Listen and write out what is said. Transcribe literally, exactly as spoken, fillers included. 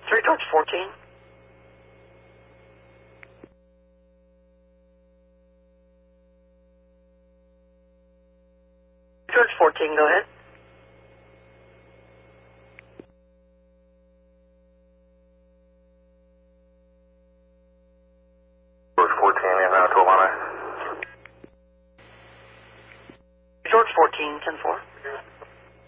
three George fourteen. George fourteen, go ahead. George fourteen, and now to Alana. George fourteen, ten four.